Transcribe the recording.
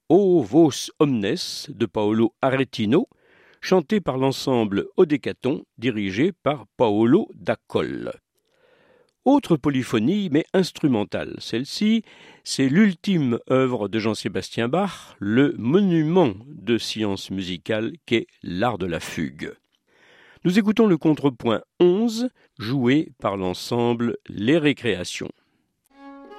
O Vos Omnes de Paolo Aretino, chanté par l'ensemble Odécaton, dirigé par Paolo D'Accoll. Autre polyphonie, mais instrumentale. Celle-ci, c'est l'ultime œuvre de Jean-Sébastien Bach, le monument de science musicale qu'est l'art de la fugue. Nous écoutons le contrepoint 11, joué par l'ensemble Les Récréations.